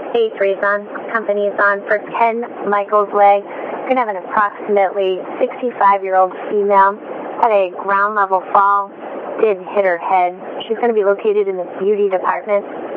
A3's on, company's on for 10 Michael's Way. We're going to have an approximately 65-year-old female. Had a ground level fall, did hit her head. She's going to be located in the beauty department.